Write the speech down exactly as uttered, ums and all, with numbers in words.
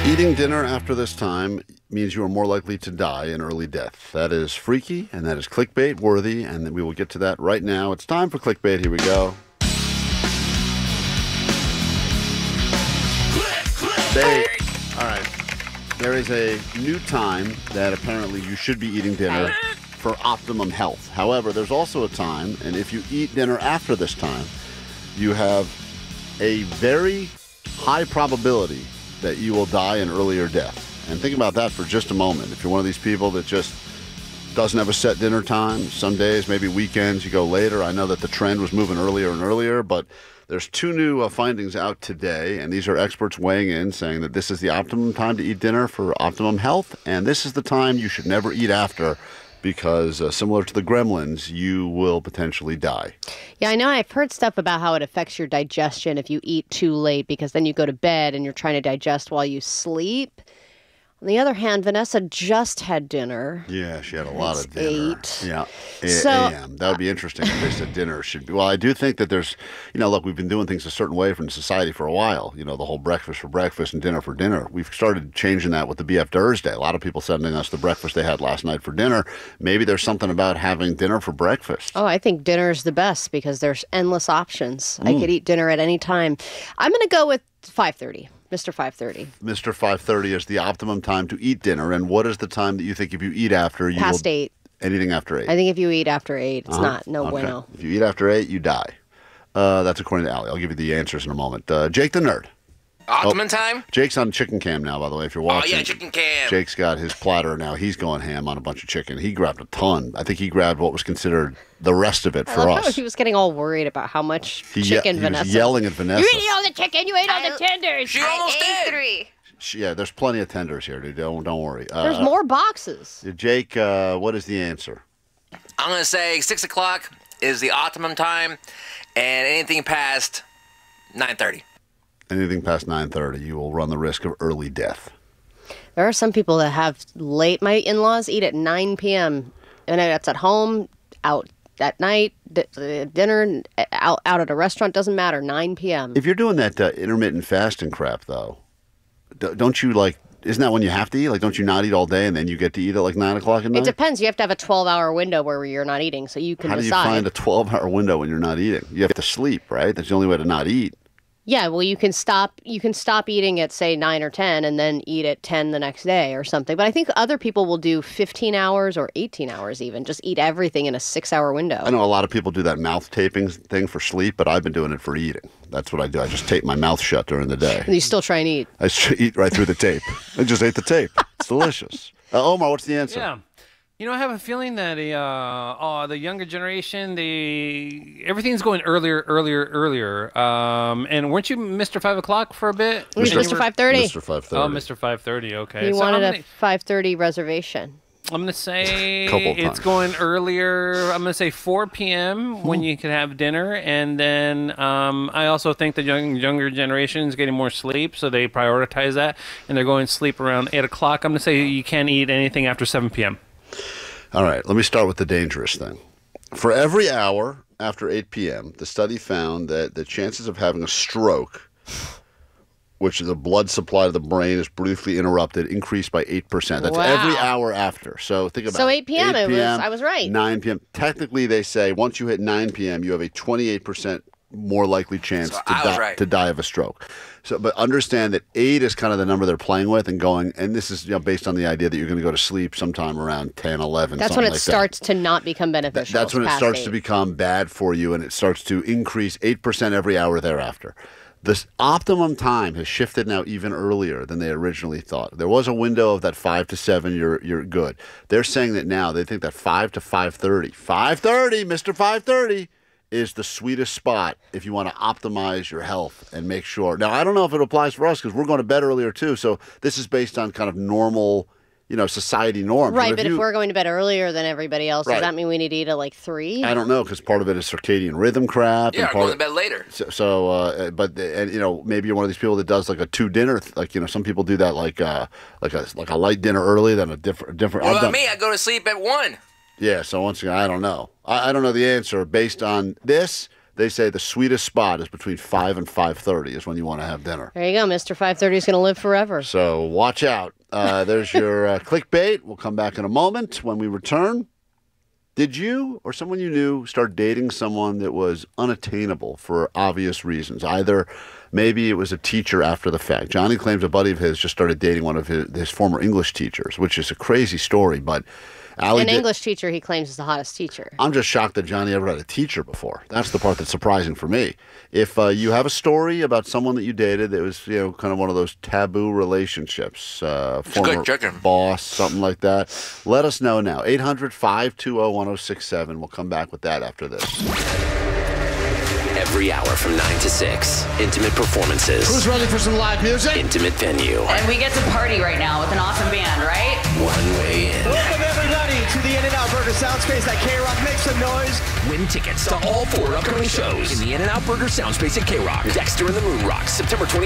Eating dinner after this time means you are more likely to die an early death. That is freaky, and that is clickbait worthy, and we will get to that right now. It's time for clickbait. Here we go. Clickbait. All right. There is a new time that apparently you should be eating dinner for optimum health. However, there's also a time, and if you eat dinner after this time, you have a very high probability that you will die an earlier death. And think about that for just a moment. If you're one of these people that just doesn't have a set dinner time, some days, maybe weekends, you go later. I know that the trend was moving earlier and earlier, but there's two new uh, findings out today, and these are experts weighing in, saying that this is the optimum time to eat dinner for optimum health, and this is the time you should never eat after, because uh, similar to the gremlins, you will potentially die. Yeah, I know. I've heard stuff about how it affects your digestion if you eat too late, because then you go to bed and you're trying to digest while you sleep. On the other hand, Vanessa just had dinner. Yeah, she had a lot It's of dinner. eight. Yeah, a- So- a m. That would be interesting if they said dinner should be. Well, I do think that there's, you know, look, we've been doing things a certain way from society for a while. You know, the whole breakfast for breakfast and dinner for dinner. We've started changing that with the B F Thursday. A lot of people sending us the breakfast they had last night for dinner. Maybe there's something about having dinner for breakfast. Oh, I think dinner is the best because there's endless options. I could eat dinner at any time. I'm going to go with five thirty. Mister five thirty. Mister five thirty is the optimum time to eat dinner. And what is the time that you think if you eat after, you Past will... eight. Anything after eight? I think if you eat after eight, it's Uh-huh. not no Okay. bueno. If you eat after eight, you die. Uh, that's according to Allie. I'll give you the answers in a moment. Uh, Jake the Nerd. Optimum time? Jake's on chicken cam now, by the way, if you're Oh, watching. yeah, chicken cam. Jake's got his platter now. He's going ham on a bunch of chicken. He grabbed a ton. I think he grabbed what was considered the rest of it I for love how us. he was getting all worried about how much He, ye- chicken he Vanessa. was yelling at Vanessa. You ate all the chicken. You ate all the tenders. She almost I ate did. three. She- yeah, there's plenty of tenders here, dude. Don't, don't worry. Uh, There's more boxes. Jake, uh, what is the answer? I'm going to say six o'clock is the optimum time, and anything past nine thirty. Anything past nine thirty, you will run the risk of early death. There are some people that have late. My in-laws eat at nine p.m. and that's at home, out at night, d- uh, dinner, out, out at a restaurant, doesn't matter, nine p.m. If you're doing that uh, intermittent fasting crap, though, d- don't you, like, isn't that when you have to eat? Like, don't you not eat all day and then you get to eat at, like, nine o'clock at night? It depends. You have to have a twelve-hour window where you're not eating, so you can How do you decide. find a twelve-hour window when you're not eating? You have to sleep, right? That's the only way to not eat. Yeah, well, you can stop. You can stop eating at say nine or ten, and then eat at ten the next day or something. But I think other people will do fifteen hours or eighteen hours, even just eat everything in a six-hour window. I know a lot of people do that mouth taping thing for sleep, but I've been doing it for eating. That's what I do. I just tape my mouth shut during the day. And you still try and eat. I just eat right through the tape. I just ate the tape. It's delicious. Uh, Omar, what's the answer? Yeah. You know, I have a feeling that the, uh, uh, the younger generation, they everything's going earlier, earlier, earlier. Um, and weren't you Mister Five O'clock for a bit? Mister And you were- Five Thirty. Mister five thirty. Oh, Mister Five Thirty. Okay. You So wanted I'm a gonna, five thirty reservation. I'm gonna say Couple it's times. going earlier. I'm gonna say four p.m. when you can have dinner, and then um, I also think the young younger generation is getting more sleep, so they prioritize that, and they're going to sleep around eight o'clock. I'm gonna say you can't eat anything after seven p.m. All right, let me start with the dangerous thing. For every hour after eight p.m., the study found that the chances of having a stroke, which is the blood supply to the brain is briefly interrupted, increased by eight percent. That's Wow. every hour after. So think about So it. eight p.m., it was- I was right. nine p.m. Technically, they say once you hit nine p.m., you have a twenty-eight percent more likely chance So to, I was die, right. to die of a stroke. So, but understand that eight is kind of the number they're playing with and going, and this is you know, based on the idea that you're going to go to sleep sometime around ten, eleven, That's something when it like that. starts to not become beneficial. That's when it past starts eight. to become bad for you, and it starts to increase eight percent every hour thereafter. This optimum time has shifted now even earlier than they originally thought. There was a window of that five to seven, you're you're good. They're saying that now they think that five to five thirty, five thirty, Mister five thirty, is the sweetest spot if you want to optimize your health and make sure. Now, I don't know if it applies for us because we're going to bed earlier too, so this is based on kind of normal, you know, society norms. Right, but if you- we're going to bed earlier than everybody else, Right. does that mean we need to eat at like three? I don't know because part of it is circadian rhythm crap. Yeah, and I'm part going to of, bed later. So, so uh, but the, and you know maybe you're one of these people that does like a two dinner, th- like you know some people do that like uh like a like a light dinner early, then a different different. What I've about done- me? I go to sleep at one. Yeah. So once again, I don't know. I, I don't know the answer based on this. they say the sweetest spot is between five and five thirty is when you want to have dinner. There you go. Mister five thirty is going to live forever. So watch out. Uh, there's your uh, clickbait. We'll come back in a moment. When we return, did you or someone you knew start dating someone that was unattainable for obvious reasons? Either maybe it was a teacher after the fact. Johnny claims a buddy of his just started dating one of his, his former English teachers, which is a crazy story, but Allie An did- English teacher he claims is the hottest teacher. I'm just shocked that Johnny ever had a teacher before. That's the part that's surprising for me. If uh, you have a story about someone that you dated that was, you know, kind of one of those taboo relationships, uh, former good chicken. boss, something like that, let us know now. eight hundred, five two zero, one zero six seven. We'll come back with that after this. Every hour from nine to six, intimate performances. Who's ready for some live music? Intimate venue. And we get to party right now with an awesome band, right? One way in. Welcome everybody to the In-N-Out Burger Soundspace at K-Rock. Make some noise. Win tickets to all four upcoming shows in the In-N-Out Burger Soundspace at K-Rock. Dexter and the Moon Rocks, September twenty.